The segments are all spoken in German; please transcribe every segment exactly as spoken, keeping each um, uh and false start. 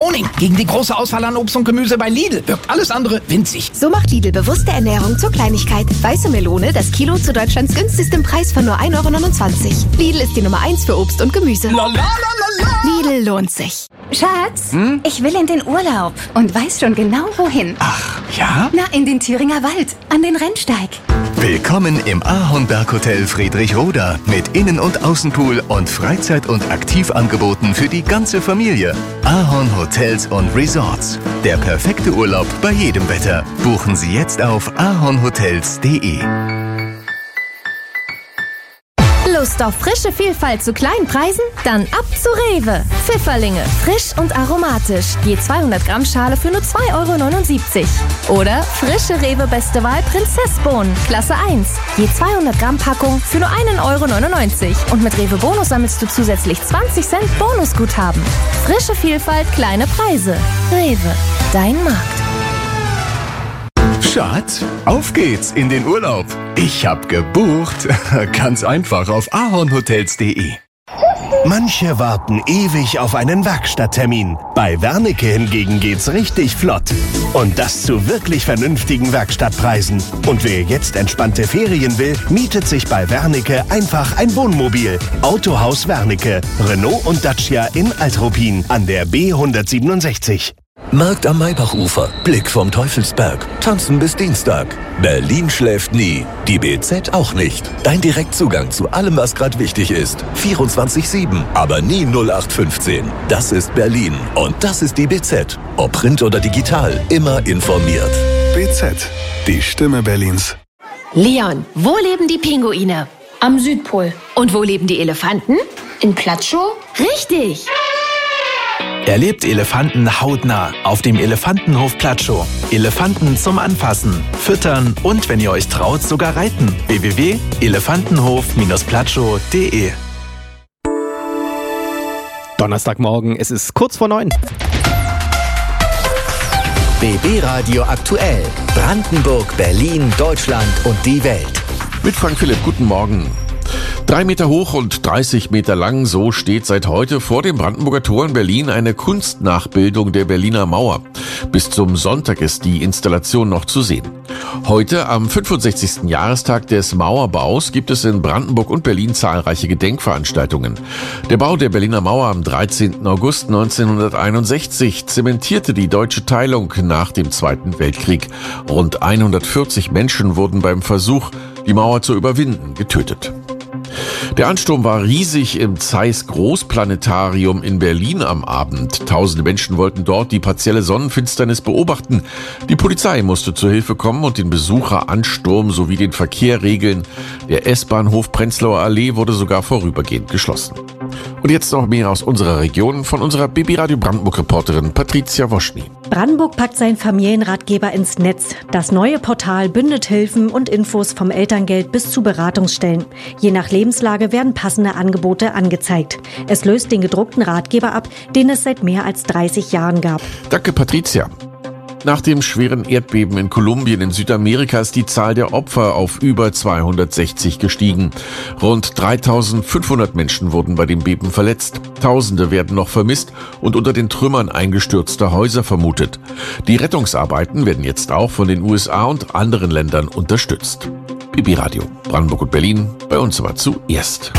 Beloning. Gegen die große Auswahl an Obst und Gemüse bei Lidl wirkt alles andere winzig. So macht Lidl bewusste Ernährung zur Kleinigkeit. Weiße Melone, das Kilo zu Deutschlands günstigstem Preis von nur ein Euro neunundzwanzig. Lidl ist die Nummer eins für Obst und Gemüse. Lalalala. Lidl lohnt sich. Schatz, Hm? ich will in den Urlaub und weiß schon genau wohin. Ach, ja? Na, in den Thüringer Wald, an den Rennsteig. Willkommen im Ahornberg-Hotel Friedrichroda mit Innen- und Außenpool und Freizeit- und Aktivangeboten für die ganze Familie. Ahorn Hotels und Resorts. Der perfekte Urlaub bei jedem Wetter. Buchen Sie jetzt auf ahornhotels punkt de. Lust auf frische Vielfalt zu kleinen Preisen? Dann ab zu Rewe. Pfifferlinge, frisch und aromatisch. Je zweihundert Gramm Schale für nur zwei Euro neunundsiebzig. Oder frische Rewe Beste Wahl Prinzessbohnen, Klasse eins. Je zweihundert Gramm Packung für nur einen Euro neunundneunzig. Und mit Rewe Bonus sammelst du zusätzlich zwanzig Cent Bonusguthaben. Frische Vielfalt, kleine Preise. Rewe, dein Markt. Schatz, auf geht's in den Urlaub. Ich hab gebucht. Ganz einfach auf ahornhotels punkt de. Manche warten ewig auf einen Werkstatttermin. Bei Wernicke hingegen geht's richtig flott. Und das zu wirklich vernünftigen Werkstattpreisen. Und wer jetzt entspannte Ferien will, mietet sich bei Wernicke einfach ein Wohnmobil. Autohaus Wernicke, Renault und Dacia in Altruppin an der B hundertsiebenundsechzig. Markt am Maybachufer, Blick vom Teufelsberg, tanzen bis Dienstag. Berlin schläft nie, die B Z auch nicht. Dein Direktzugang zu allem, was gerade wichtig ist. vierundzwanzig sieben, aber nie null acht fünfzehn. Das ist Berlin und das ist die B Z. Ob Print oder digital, immer informiert. B Z, die Stimme Berlins. Leon, wo leben die Pinguine? Am Südpol. Und wo leben die Elefanten? In Platschow? Richtig! Erlebt Elefanten hautnah auf dem Elefantenhof Platschow. Elefanten zum Anfassen, Füttern und, wenn ihr euch traut, sogar reiten. w w w punkt elefantenhof platschow punkt de. Donnerstagmorgen, es ist kurz vor neun. B B Radio aktuell. Brandenburg, Berlin, Deutschland und die Welt. Mit Frank Philipp, guten Morgen. Drei Meter hoch und dreißig Meter lang, so steht seit heute vor dem Brandenburger Tor in Berlin eine Kunstnachbildung der Berliner Mauer. Bis zum Sonntag ist die Installation noch zu sehen. Heute, am fünfundsechzigsten Jahrestag des Mauerbaus, gibt es in Brandenburg und Berlin zahlreiche Gedenkveranstaltungen. Der Bau der Berliner Mauer am dreizehnten August neunzehnhunderteinundsechzig zementierte die deutsche Teilung nach dem Zweiten Weltkrieg. Rund hundertvierzig Menschen wurden beim Versuch, die Mauer zu überwinden, getötet. Der Ansturm war riesig im Zeiss Großplanetarium in Berlin am Abend. Tausende Menschen wollten dort die partielle Sonnenfinsternis beobachten. Die Polizei musste zur Hilfe kommen und den Besucheransturm sowie den Verkehr regeln. Der S-Bahnhof Prenzlauer Allee wurde sogar vorübergehend geschlossen. Und jetzt noch mehr aus unserer Region von unserer B B Radio Brandenburg-Reporterin Patricia Woschny. Brandenburg packt seinen Familienratgeber ins Netz. Das neue Portal bündet Hilfen und Infos vom Elterngeld bis zu Beratungsstellen. Je nach Lebenslage werden passende Angebote angezeigt. Es löst den gedruckten Ratgeber ab, den es seit mehr als dreißig Jahren gab. Danke, Patricia. Nach dem schweren Erdbeben in Kolumbien in Südamerika ist die Zahl der Opfer auf über zweihundertsechzig gestiegen. Rund dreitausendfünfhundert Menschen wurden bei dem Beben verletzt. Tausende werden noch vermisst und unter den Trümmern eingestürzter Häuser vermutet. Die Rettungsarbeiten werden jetzt auch von den U S A und anderen Ländern unterstützt. B B Radio, Brandenburg und Berlin, bei uns aber zuerst.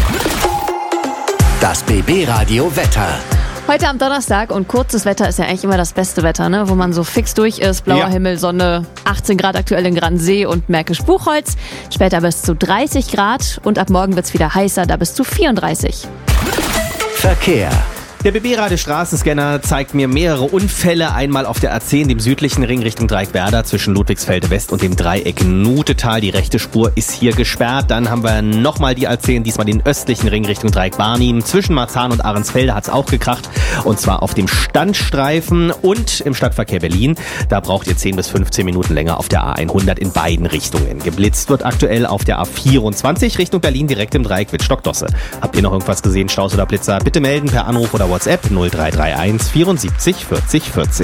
Das B B Radio Wetter. Heute am Donnerstag und kurzes Wetter ist ja eigentlich immer das beste Wetter, ne? Wo man so fix durch ist. Blauer ja. Himmel, Sonne, achtzehn Grad aktuell in Gransee und Märkisch-Buchholz. Später bis zu dreißig Grad und ab morgen wird's wieder heißer, da bis zu vierunddreißig. Verkehr. Der B B-Radio Straßenscanner zeigt mir mehrere Unfälle. Einmal auf der A zehn, dem südlichen Ring Richtung Dreieckwerder zwischen Ludwigsfelde West und dem Dreieck Nutetal. Die rechte Spur ist hier gesperrt. Dann haben wir nochmal die A zehn, diesmal den östlichen Ring Richtung Dreieck Barnim. Zwischen Marzahn und Ahrensfelde hat es auch gekracht. Und zwar auf dem Standstreifen und im Stadtverkehr Berlin. Da braucht ihr zehn bis fünfzehn Minuten länger auf der A hundert in beiden Richtungen. Geblitzt wird aktuell auf der A vierundzwanzig Richtung Berlin direkt im Dreieck Wittstock-Dosse. Habt ihr noch irgendwas gesehen, Staus oder Blitzer? Bitte melden per Anruf oder WhatsApp null drei drei eins vierundsiebzig vierzig vierzig.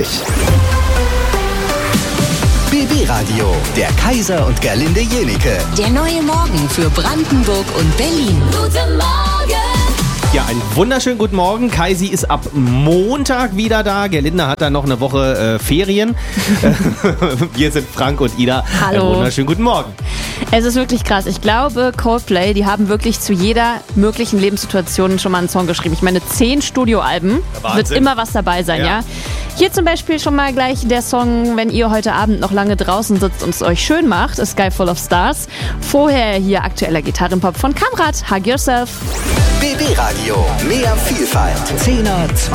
B B-Radio, der Kaiser und Gerlinde Jenike. Der neue Morgen für Brandenburg und Berlin. Guten Morgen! Ja, einen wunderschönen guten Morgen. Kaisi ist ab Montag wieder da. Gerlinde hat dann noch eine Woche äh, Ferien. Wir sind Frank und Ida. Hallo. Einen wunderschönen guten Morgen. Es ist wirklich krass. Ich glaube, Coldplay, die haben wirklich zu jeder möglichen Lebenssituation schon mal einen Song geschrieben. Ich meine, zehn Studioalben, wird immer was dabei sein, ja. ja? Hier zum Beispiel schon mal gleich der Song, wenn ihr heute Abend noch lange draußen sitzt und es euch schön macht, A Sky Full of Stars. Vorher hier aktueller Gitarrenpop von Kamrat, Hug Yourself. B B Radio, mehr Vielfalt. Zehner,